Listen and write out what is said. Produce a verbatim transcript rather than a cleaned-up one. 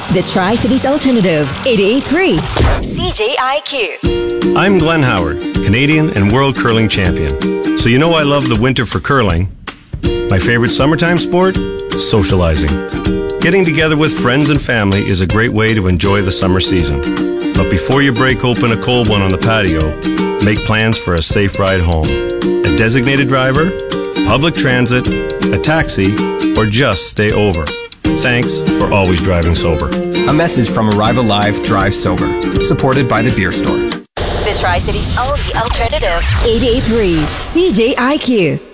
The Tri-Cities Alternative, eighty-eight point three C J I Q. I'm Glenn Howard, Canadian and World Curling Champion. So you know I love the winter for curling. My favorite summertime sport? Socializing. Getting together with friends and family is a great way to enjoy the summer season. But before you break open a cold one on the patio, make plans for a safe ride home. A designated driver, public transit, a taxi, or just stay over. Thanks for always driving sober. A message from Arrive Alive, Drive Sober, supported by the Beer Store. The Tri-Cities only alternative, eighty-eight point three C J I Q.